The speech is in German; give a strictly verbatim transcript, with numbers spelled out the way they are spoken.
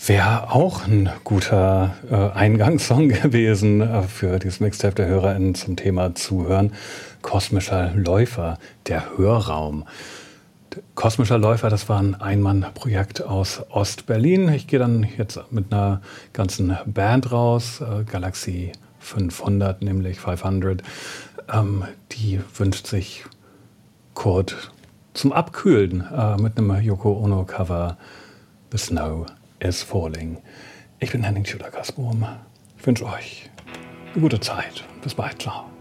Wäre auch ein guter äh, Eingangssong gewesen äh, für dieses Mixtape der HörerInnen zum Thema Zuhören. Kosmischer Läufer, der Hörraum. Kosmischer Läufer, das war ein Ein-Mann-Projekt aus Ost-Berlin. Ich gehe dann jetzt mit einer ganzen Band raus, äh, Galaxie fünfhundert, nämlich fünfhundert. Ähm, die wünscht sich Kurt zum Abkühlen äh, mit einem Yoko Ono-Cover, The Snow is Falling. Ich bin Henning Tudor-Kasbohm. Ich wünsche euch eine gute Zeit. Bis bald. Ciao.